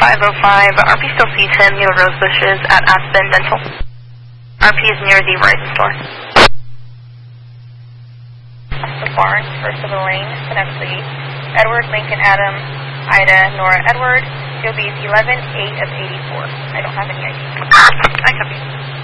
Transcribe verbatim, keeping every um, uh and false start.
five oh five. R P still sees him near Rose Bushes at Aspen Dental. R P is near the Verizon store. The Barnes, first of the lane, connect please. Edward, Lincoln, Adam, Ida, Nora, Edward. Joby is eleven eight of eighty-four. I don't have any I D. I copy.